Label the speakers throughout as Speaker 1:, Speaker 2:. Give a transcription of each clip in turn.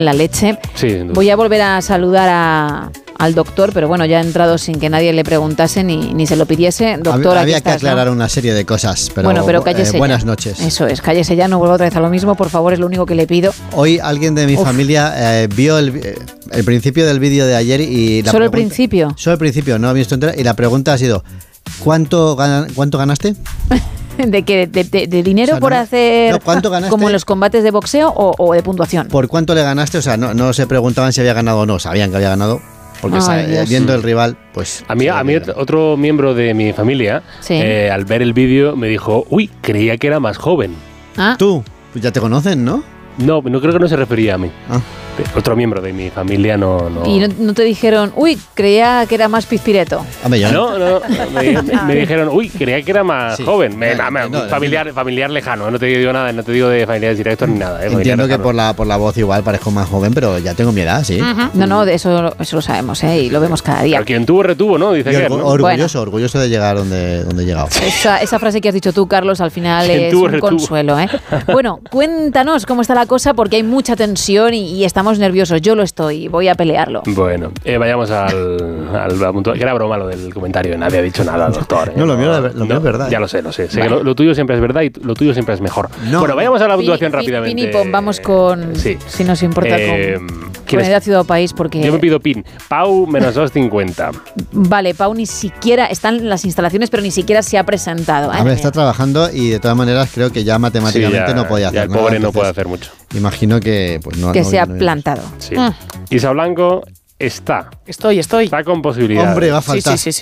Speaker 1: la leche.
Speaker 2: Sí,
Speaker 1: Voy a volver a saludar al doctor, pero bueno, ya ha entrado sin que nadie le preguntase ni se lo pidiese. Doctor,
Speaker 3: había que aclarar una serie de cosas, pero,
Speaker 1: pero cállese
Speaker 3: buenas
Speaker 1: ya.
Speaker 3: noches.
Speaker 1: Eso es, cállese ya, no vuelvo otra vez a lo mismo, por favor, es lo único que le pido.
Speaker 3: Hoy alguien de mi familia vio el principio del vídeo de ayer y la
Speaker 1: ¿Solo el
Speaker 3: pregunta,
Speaker 1: principio?
Speaker 3: Solo el principio, no he visto entera, y la pregunta ha sido ¿cuánto ganaste?
Speaker 1: ¿De qué? ¿De dinero, o sea, por hacer
Speaker 3: ¿cuánto ganaste?
Speaker 1: Como en los combates de boxeo o de puntuación?
Speaker 3: ¿Por cuánto le ganaste? O sea, no se preguntaban si había ganado o no, sabían que había ganado. Porque viendo el rival, pues...
Speaker 2: A mí otro miembro de mi familia,
Speaker 1: sí.
Speaker 2: Al ver el vídeo, me dijo, uy, creía que era más joven.
Speaker 1: ¿Ah?
Speaker 3: Tú, pues ya te conocen, ¿no?
Speaker 2: No creo que no se refería a mí. Otro miembro de mi familia no...
Speaker 1: ¿Y no te dijeron, uy, creía que era más pizpireto?
Speaker 2: No, me dijeron, uy, creía que era más joven. Familiar lejano, no te digo nada, no te digo de familiares directos ni nada.
Speaker 3: Entiendo que por la voz igual parezco más joven, pero ya tengo mi edad, sí.
Speaker 1: No, de eso lo sabemos, y lo vemos cada día.
Speaker 2: Pero quien tuvo, retuvo, ¿no? Dice que
Speaker 3: orgulloso de llegar donde he llegado.
Speaker 1: Esa frase que has dicho tú, Carlos, al final es un consuelo, Bueno, cuéntanos cómo está la cosa, porque hay mucha tensión y estamos nerviosos. Yo lo estoy, voy a pelearlo.
Speaker 2: Bueno, vayamos al punto. Que era broma lo del comentario, nadie ha dicho nada, doctor.
Speaker 3: No, lo mío es verdad.
Speaker 2: Ya lo sé. Sé que lo tuyo siempre es verdad y lo tuyo siempre es mejor. Bueno, vayamos a la puntuación rápidamente.
Speaker 1: Pinipón, vamos con, si nos importa, con edad, ciudad o país, porque...
Speaker 2: Yo me pido PIN. Pau, menos 2,50.
Speaker 1: Vale, Pau ni siquiera está en las instalaciones, pero ni siquiera se ha presentado.
Speaker 3: A ver, está trabajando y de todas maneras creo que ya matemáticamente no podía hacer
Speaker 2: nada. El pobre no puede hacer mucho.
Speaker 3: Imagino que pues
Speaker 1: se ha plantado.
Speaker 2: Sí. Isa Blanco está.
Speaker 4: Estoy.
Speaker 2: Está con posibilidades.
Speaker 3: Hombre, va a faltar.
Speaker 4: Sí.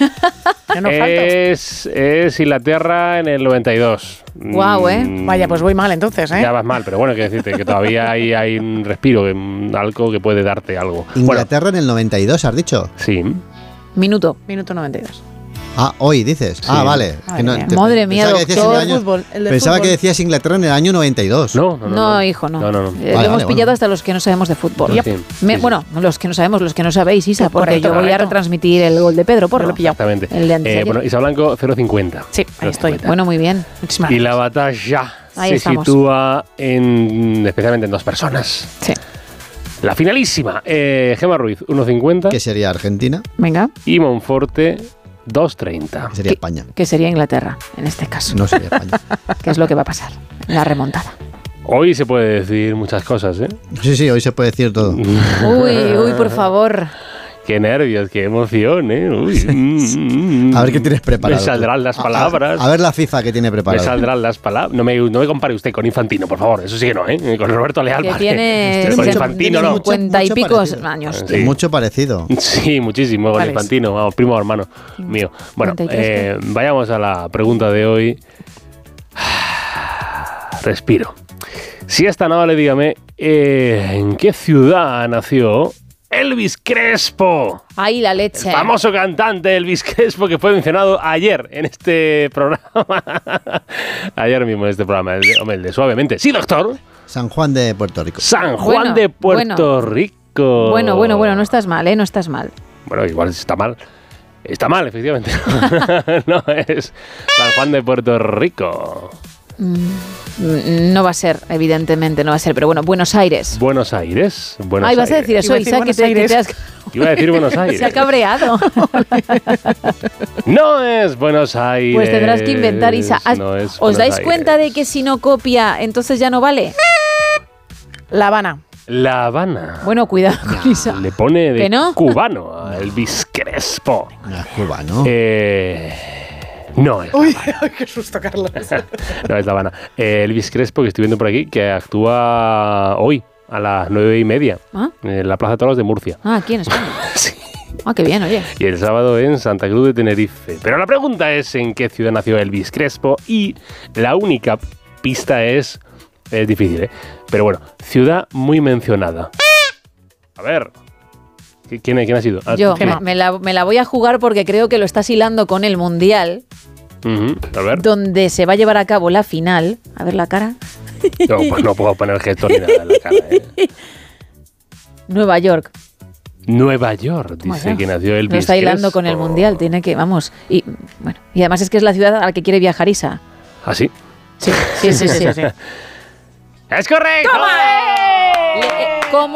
Speaker 4: Yo no
Speaker 2: es Inglaterra en el 92.
Speaker 1: Guau,
Speaker 4: Vaya, pues voy mal entonces,
Speaker 2: Ya vas mal, pero bueno, quiero decirte que todavía hay un respiro, algo que puede darte algo.
Speaker 3: Inglaterra en el 92, ¿has dicho?
Speaker 2: Sí.
Speaker 1: Minuto
Speaker 4: 92.
Speaker 3: Hoy dices.
Speaker 2: Sí.
Speaker 3: Vale.
Speaker 1: Madre mía, doctor.
Speaker 3: Pensaba que decías Inglaterra en el año 92.
Speaker 2: No,
Speaker 1: hijo, no.
Speaker 2: Lo
Speaker 1: hemos pillado hasta los que no sabemos de fútbol. Bueno, los que no sabemos, los que no sabéis, Isa, porque yo voy a retransmitir el gol de Pedro Porro.
Speaker 2: Exactamente.
Speaker 1: El de antes.
Speaker 2: Isa Blanco, 0,50.
Speaker 4: Sí, ahí estoy.
Speaker 1: Bueno, muy bien.
Speaker 2: Y la batalla
Speaker 1: ahí
Speaker 2: se sitúa especialmente en dos personas.
Speaker 1: Sí.
Speaker 2: La finalísima, Gemma Ruiz, 1,50.
Speaker 3: Que sería Argentina.
Speaker 1: Venga.
Speaker 2: Y Monforte, 2,30.
Speaker 3: Que sería España.
Speaker 1: Que sería Inglaterra, en este caso.
Speaker 3: No sería España.
Speaker 1: ¿Qué es lo que va a pasar? La remontada.
Speaker 2: Hoy se puede decir muchas cosas,
Speaker 3: Sí, hoy se puede decir todo.
Speaker 1: Uy, por favor.
Speaker 2: Qué nervios, qué emoción,
Speaker 3: A ver qué tienes preparado.
Speaker 2: Me saldrán las palabras.
Speaker 3: A ver la FIFA que tiene preparado.
Speaker 2: Me saldrán las palabras. No me compare usted con Infantino, por favor. Eso sí que no, Con Roberto Leal.
Speaker 1: Que tiene
Speaker 2: con Infantino no.
Speaker 1: 50 y pico años.
Speaker 3: Sí. Mucho parecido.
Speaker 2: Sí, muchísimo. Con Infantino, vamos, primo hermano mío. Bueno, vayamos a la pregunta de hoy. Respiro. Si es tan amable, dígame, ¿en qué ciudad nació Elvis Crespo?
Speaker 1: Ahí la leche.
Speaker 2: El famoso cantante Elvis Crespo, que fue mencionado ayer en este programa. Ayer mismo en este programa. El de Suavemente. Sí, doctor.
Speaker 3: San Juan de Puerto Rico.
Speaker 2: San Juan de Puerto Rico.
Speaker 1: Bueno, no estás mal, no estás mal.
Speaker 2: Bueno, igual está mal. Está mal, efectivamente. No, es San Juan de Puerto Rico.
Speaker 1: No va a ser, evidentemente no va a ser, pero bueno, Buenos Aires.
Speaker 2: Buenos Aires.
Speaker 1: Ay, vas a decir eso, Isa, que te has...
Speaker 2: Iba a decir Buenos Aires.
Speaker 1: Se ha cabreado.
Speaker 2: No es Buenos Aires.
Speaker 1: Pues tendrás que inventar, Isa. ¿Os dais cuenta de que si no copia, entonces ya no vale?
Speaker 4: La Habana.
Speaker 2: La Habana.
Speaker 1: Bueno, cuidado con Isa.
Speaker 2: Le pone de
Speaker 1: no?
Speaker 2: cubano a Elvis Crespo.
Speaker 3: No es cubano.
Speaker 2: No es
Speaker 4: Uy, qué susto, Carlos.
Speaker 2: No es La Habana. Elvis Crespo, que estoy viendo por aquí, que actúa hoy a las 9:30 en la Plaza de Toros de Murcia.
Speaker 1: Aquí en España.
Speaker 2: Sí.
Speaker 1: Qué bien, oye.
Speaker 2: Y el sábado en Santa Cruz de Tenerife. Pero la pregunta es en qué ciudad nació Elvis Crespo y la única pista es difícil, pero bueno, ciudad muy mencionada. A ver, ¿quién ha sido?
Speaker 1: Yo me la voy a jugar porque creo que lo estás hilando con el Mundial.
Speaker 2: A ver.
Speaker 1: Donde se va a llevar a cabo la final. A ver la cara.
Speaker 2: No, pues no puedo poner gestos ni nada en la cara.
Speaker 1: Nueva York.
Speaker 2: Nueva York, dice que nació Elvis Crespo.
Speaker 1: Lo está hilando con el Mundial, tiene que, vamos. Y además es que es la ciudad a la que quiere viajar Isa.
Speaker 2: ¿Ah, sí?
Speaker 1: Sí.
Speaker 2: ¡Es correcto!
Speaker 1: ¡Toma!